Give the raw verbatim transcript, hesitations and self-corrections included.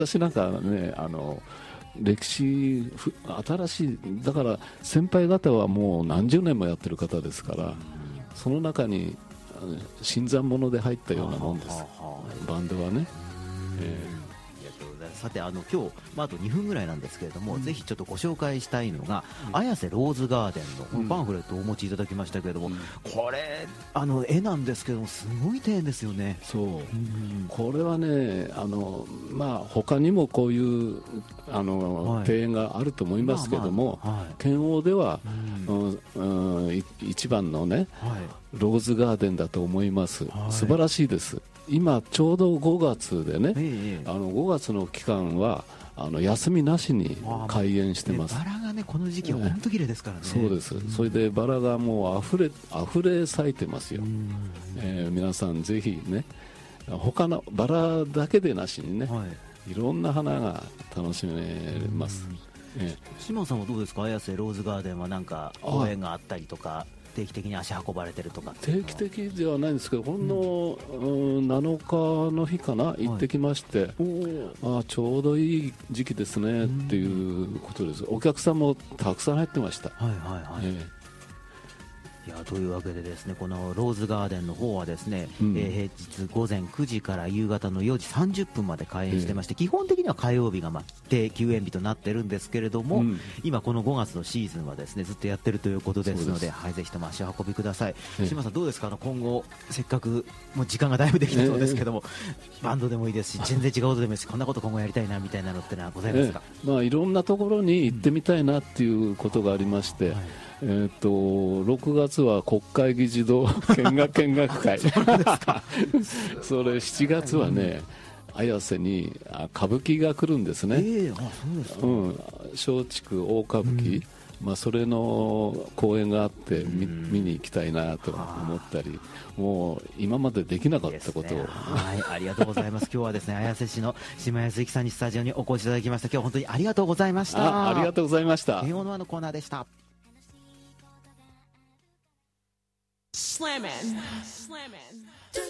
私なんかね、あの歴史ふ新しいだから先輩方はもう何十年もやってる方ですから、その中にあの新参者で入ったようなもんです、バンドはね。えーさてあの今日、まあ、あとにふんぐらいなんですけれども、うん、ぜひちょっとご紹介したいのが、うん、綾瀬ローズガーデンのこのパンフレットをお持ちいただきましたけれども、うん、これあの絵なんですけどもすごい庭園ですよね。 そう、うん、これはねあの、まあ、他にもこういうあの、はい、庭園があると思いますけども、まあまあはい、県央では、うんうん、一番のね、はい、ローズガーデンだと思います、はい、素晴らしいです。今ちょうどごがつでね、ええ、あのごがつの期間はあの休みなしに開園してます。 バラがねこの時期は本当綺麗ですからね。 そうです、うん、それでバラがもうあふれあふれ咲いてますよ、えー、皆さんぜひね他のバラだけでなしにね、はい、いろんな花が楽しめます。 えー、島さんはどうですか、綾瀬ローズガーデンはなんか公園があったりとか定期的に足運ばれてるとか。 定期的ではないんですけど、ほんの、うん、なのかの日かな行ってきまして、はい、あちょうどいい時期ですねっていうことです。お客さんもたくさん入ってました。はいはいはい、えーいやというわけでですね、このローズガーデンの方はですね、うん、えー、平日午前くじから夕方のよじさんじゅっぷんまで開園してまして、えー、基本的には火曜日がまあ定休園日となってるんですけれども、うん、今このごがつのシーズンはですねずっとやってるということですので、はい、ぜひとも足を運びください。えー、島さんどうですか、あの今後せっかくもう時間がだいぶできたそうですけども、えー、バンドでもいいですし全然違うことでもいいですし、こんなこと今後やりたいなみたいなのってのはございますか。 えーまあ、いろんなところに行ってみたいなっていうことがありまして、うんはい、えー、とろくがつは国会議事堂見学見学会それしちがつはね、綾瀬に歌舞伎が来るんですね。えー、あそうですか、うん、松竹大歌舞伎、うんまあ、それの公演があって見、見に行きたいなと思ったり、もう今までできなかったことを、ね、 はいありがとうございます。今日はですね綾瀬市の島安幸さんにスタジオにお越しいただきました。今日は本当にありがとうございました。 あ, ありがとうございました。 慶応のあのコーナーでした。Slammin'. Slammin'.